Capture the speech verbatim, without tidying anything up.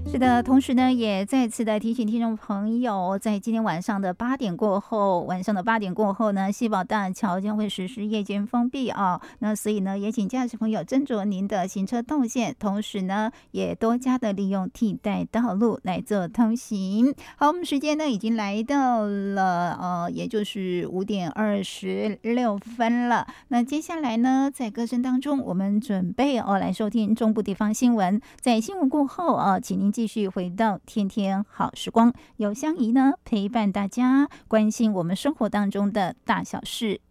是的，同时呢，也再次的提醒听众朋友，在今天晚上的八点过后，晚上的八点过后呢，西宝大桥将会实施夜间封闭啊。那所以呢，也请驾驶朋友斟酌您的行车动线，同时呢，也多加的利用替代道路来做通行。好，我们时间呢已经来到了呃，也就是五点二十六分了。那接下来呢，在歌声当中，我们准备哦来收听中部地方新闻。在新闻过后啊，请您继续回到天天好时光，有香怡呢陪伴大家，关心我们生活当中的大小事。